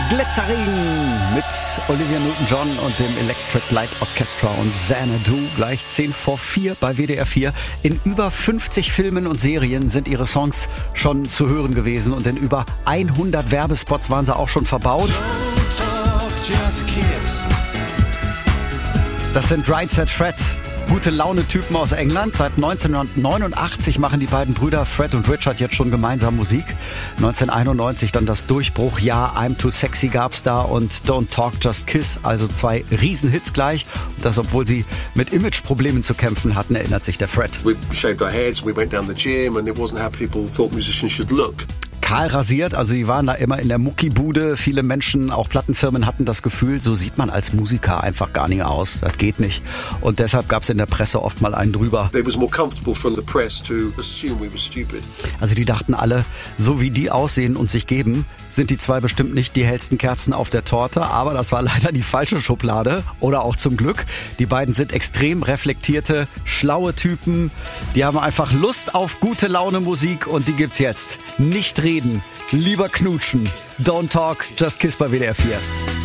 Glitzerregen mit Olivia Newton-John und dem Electric Light Orchestra und Xanadu. Gleich 4:10 bei WDR 4. In über 50 Filmen und Serien sind ihre Songs schon zu hören gewesen und in über 100 Werbespots waren sie auch schon verbaut. Das sind Right Said Fred. Gute Laune-Typen aus England. Seit 1989 machen die beiden Brüder Fred und Richard jetzt schon gemeinsam Musik. 1991 dann das Durchbruchjahr I'm Too Sexy gab's da und Don't Talk Just Kiss, also 2 Riesenhits gleich. Und das, obwohl sie mit Imageproblemen zu kämpfen hatten, erinnert sich der Fred. We shaved our heads, we went down the gym and it wasn't how people thought musicians should look. Kahl rasiert, also die waren da immer in der Muckibude. Viele Menschen, auch Plattenfirmen, hatten das Gefühl, so sieht man als Musiker einfach gar nicht aus. Das geht nicht. Und deshalb gab es in der Presse oft mal einen drüber. It was more comfortable for the press to assume we were stupid. Also die dachten alle, so wie die aussehen und sich geben, sind die 2 bestimmt nicht die hellsten Kerzen auf der Torte. Aber das war leider die falsche Schublade. Oder auch zum Glück. Die beiden sind extrem reflektierte, schlaue Typen. Die haben einfach Lust auf gute Laune Musik und die gibt's jetzt. Nicht reden, lieber knutschen. Don't Talk, Just Kiss bei WDR 4.